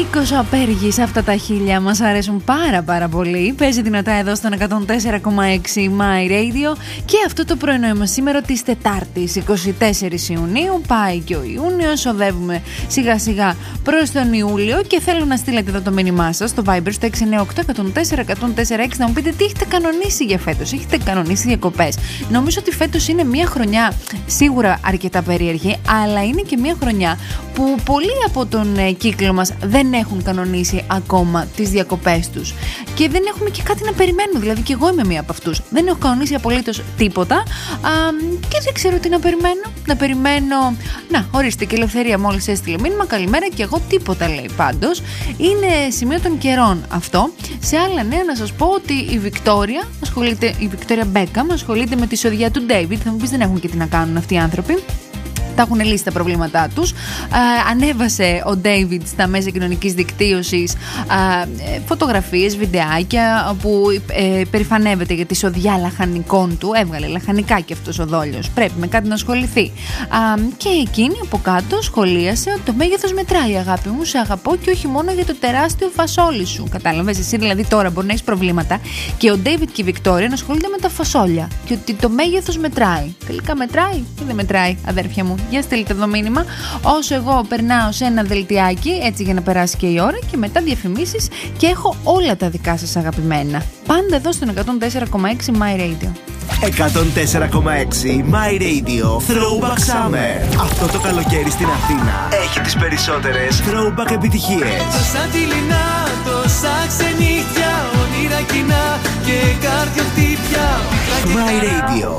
Νίκος ο Απέργης, αυτά τα χίλια μας αρέσουν πάρα πολύ. Παίζει δυνατά εδώ στον 104,6 My Radio. Και αυτό το πρωινό μας σήμερα της Τετάρτης 24 Ιουνίου. Πάει και ο Ιούνιος, οδεύουμε σιγά σιγά προς τον Ιούλιο. Και θέλω να στείλετε εδώ το μήνυμά σας στο Viber στο 698-104-104-6 να μου πείτε τι έχετε κανονίσει για φέτος. Έχετε κανονίσει διακοπές? Νομίζω ότι φέτος είναι μια χρονιά σίγουρα αρκετά περίεργη, αλλά είναι και μια χρονιά που πολλοί από τον κύκλο μας δεν έχουν κανονίσει ακόμα τις διακοπές τους και δεν έχουμε και κάτι να περιμένουμε. Δηλαδή και εγώ είμαι μία από αυτούς. Δεν έχω κανονίσει απολύτως τίποτα και δεν ξέρω τι να περιμένω. Να περιμένω. Να, ορίστε, και η Ελευθερία μόλις έστειλε μήνυμα. Καλημέρα, και εγώ τίποτα λέει. Πάντως είναι σημείο των καιρών αυτό. Σε άλλα νέα να σας πω ότι η Βικτόρια Μπέκαμ ασχολείται με τη σοδιά του Ντέιβιντ. Θα μου πεις, δεν έχουν και τι να κάνουν αυτοί οι άνθρωποι. Τα έχουν λύσει τα προβλήματά τους. Ανέβασε ο Ντέιβιντ στα μέσα κοινωνικής δικτύωσης φωτογραφίες, βιντεάκια που περηφανεύεται για τη σοδιά λαχανικών του. Έβγαλε λαχανικά και αυτός ο δόλιος. Πρέπει με κάτι να ασχοληθεί. Και εκείνη από κάτω σχολίασε ότι το μέγεθος μετράει, αγάπη μου. Σε αγαπώ και όχι μόνο για το τεράστιο φασόλι σου. Κατάλαβες εσύ, δηλαδή τώρα μπορεί να έχεις προβλήματα και ο Ντέιβιντ και η Βικτόρια να ασχολούνται με τα φασόλια. Και ότι το μέγεθος μετράει. Τελικά μετράει ή δεν μετράει, αδέρφια μου? Για στείλτε εδώ μήνυμα. Όσο εγώ περνάω σε ένα δελτιάκι, έτσι για να περάσει και η ώρα, και μετά διαφημίσεις και έχω όλα τα δικά σας αγαπημένα. Πάντα εδώ στον 104,6 My Radio. 104,6 My Radio Throwback Summer. Αυτό το καλοκαίρι στην Αθήνα έχει τις περισσότερες throwback επιτυχίες. Τόσα δειλινά, τόσα ξενύχια, όνειρα κοινά και καρδιοχτύπια. My Radio